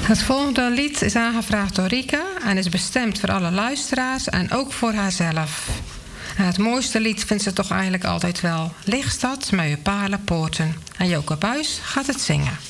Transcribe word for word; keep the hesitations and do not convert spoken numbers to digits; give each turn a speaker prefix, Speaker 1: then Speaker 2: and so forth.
Speaker 1: Het volgende lied is aangevraagd door Rika en is bestemd voor alle luisteraars en ook voor haarzelf. En het mooiste lied vindt ze toch eigenlijk altijd wel Lichtstad met uw pale poorten. En Joke Buijs gaat het zingen.